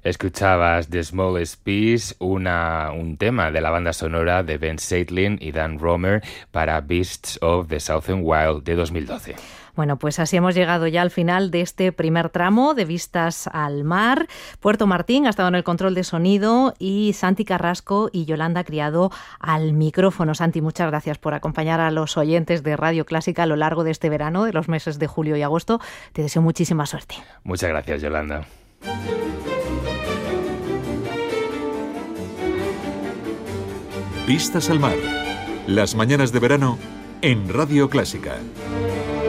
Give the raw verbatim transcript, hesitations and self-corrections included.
Escuchabas The Smallest Piece, una, un tema de la banda sonora de Ben Seitlin y Dan Romer para Beasts of the Southern Wild de dos mil doce. Bueno, pues así hemos llegado ya al final de este primer tramo de Vistas al Mar. Puerto Martín ha estado en el control de sonido y Santi Carrasco y Yolanda Criado al micrófono. Santi, muchas gracias por acompañar a los oyentes de Radio Clásica a lo largo de este verano, de los meses de julio y agosto. Te deseo muchísima suerte. Muchas gracias, Yolanda. Vistas al Mar. Las mañanas de verano en Radio Clásica.